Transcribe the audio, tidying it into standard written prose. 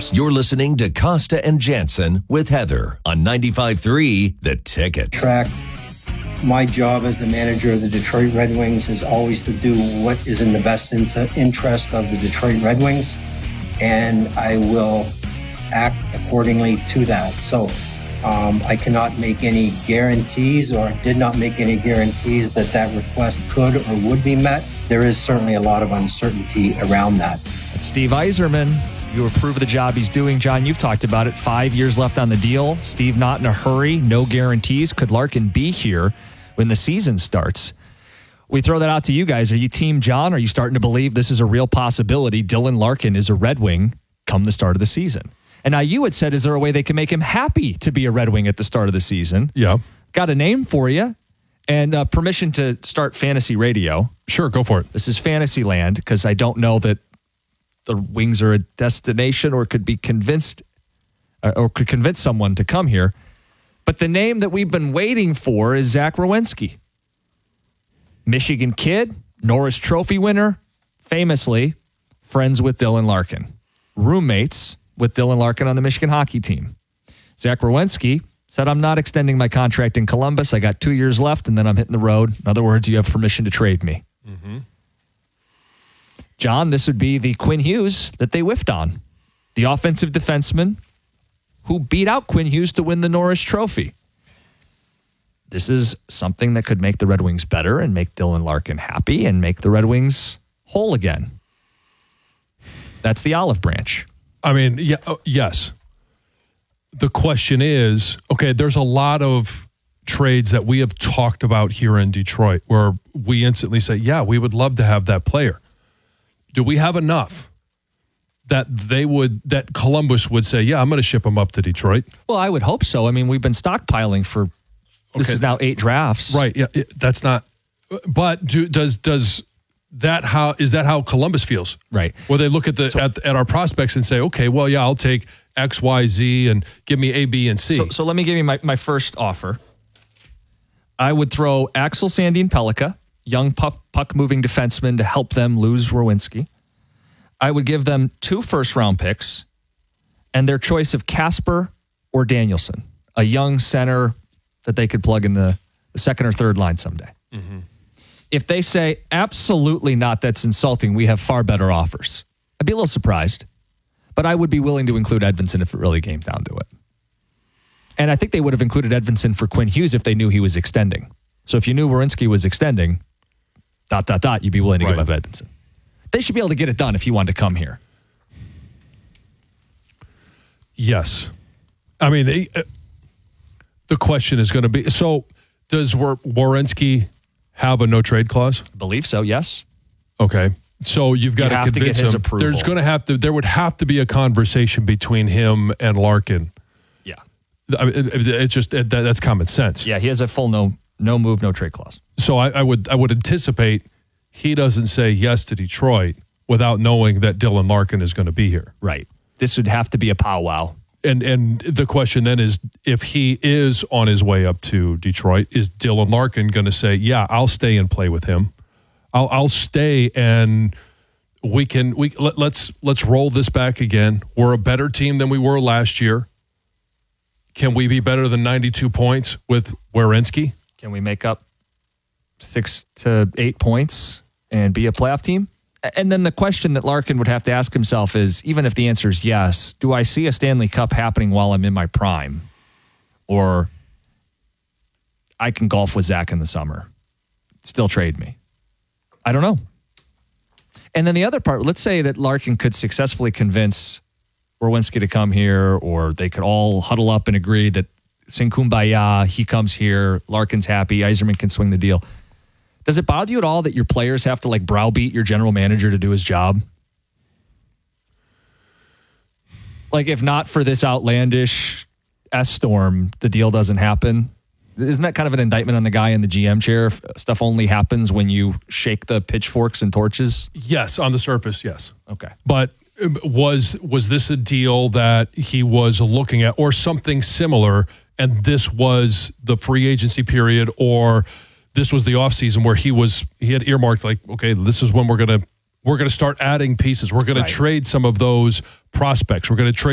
Islanders. You're listening to Costa and Jansen with Heather on 95.3 The Ticket. My job as the manager of the Detroit Red Wings is always to do what is in the best interest of the Detroit Red Wings, and I will act accordingly to that. So I cannot make any guarantees, or did not make any guarantees that request could or would be met. There is certainly a lot of uncertainty around that. That's Steve Yzerman. You approve of the job he's doing. John, you've talked about it. 5 years left on the deal. Steve not in a hurry. No guarantees. Could Larkin be here when the season starts? We throw that out to you guys. Are you Team John? Are you starting to believe this is a real possibility? Dylan Larkin is a Red Wing come the start of the season. And now you had said, is there a way they can make him happy to be a Red Wing at the start of the season? Yeah. Got a name for you and permission to start fantasy radio. Sure, go for it. This is Fantasyland because I don't know that the Wings are a destination or could be convinced or could convince someone to come here. But the name that we've been waiting for is Zach Werenski. Michigan kid, Norris Trophy winner, famously friends with Dylan Larkin. Roommates with Dylan Larkin on the Michigan hockey team. Zach Werenski said, I'm not extending my contract in Columbus. I got 2 years left, and then I'm hitting the road. In other words, you have permission to trade me. Mm-hmm. John, this would be the Quinn Hughes that they whiffed on. The offensive defenseman who beat out Quinn Hughes to win the Norris Trophy. This is something that could make the Red Wings better and make Dylan Larkin happy and make the Red Wings whole again. That's the olive branch. I mean, yes. The question is, okay, there's a lot of trades that we have talked about here in Detroit where we instantly say, yeah, we would love to have that player. Do we have enough that Columbus would say, yeah, I'm going to ship him up to Detroit? Well, I would hope so. I mean, we've been stockpiling for, this is now 8 drafts. Right. Yeah. That's not, but is that how Columbus feels? Right. Where they look at our prospects and say, okay, well, yeah, I'll take X, Y, Z and give me A, B, and C. So let me give you my first offer. I would throw Axel Sandin Pellikka, young puck-moving defenseman, to help them lose Werenski. I would give them 2 first-round picks and their choice of Casper or Danielson, a young center that they could plug in the second or third line someday. Mm-hmm. If they say, absolutely not, that's insulting, we have far better offers, I'd be a little surprised. But I would be willing to include Edvinsson if it really came down to it. And I think they would have included Edvinsson for Quinn Hughes if they knew he was extending. So if you knew Werenski was extending, ... you'd be willing to give up Edvinsson. They should be able to get it done if he wanted to come here. Yes. I mean, the question is going to be, so does Werenski have a no-trade clause? I believe so, yes. Okay. So you've got to convince him. Approval. There would have to be a conversation between him and Larkin. Yeah. I mean, it's just, that's common sense. Yeah, he has a full no move, no trade clause. So I would anticipate he doesn't say yes to Detroit without knowing that Dylan Larkin is going to be here. Right. This would have to be a powwow. And the question then is, if he is on his way up to Detroit, is Dylan Larkin going to say, yeah, I'll stay and play with him. I'll stay and let's roll this back again. We're a better team than we were last year. Can we be better than 92 points with Werenski? Can we make up 6 to 8 points and be a playoff team? And then the question that Larkin would have to ask himself is, even if the answer is yes, do I see a Stanley Cup happening while I'm in my prime? Or I can golf with Zach in the summer. Still trade me. I don't know. And then the other part, let's say that Larkin could successfully convince Werenski to come here, or they could all huddle up and agree that sing kumbaya, he comes here, Larkin's happy, Yzerman can swing the deal. Does it bother you at all that your players have to browbeat your general manager to do his job? If not for this outlandish S-storm, the deal doesn't happen. Isn't that kind of an indictment on the guy in the GM chair if stuff only happens when you shake the pitchforks and torches? Yes, on the surface, yes. Okay. But was this a deal that he was looking at or something similar, and this was the free agency period, or this was the offseason where he had earmarked okay, this is when we're going to start adding pieces. We're going to trade some of those prospects. We're going to trade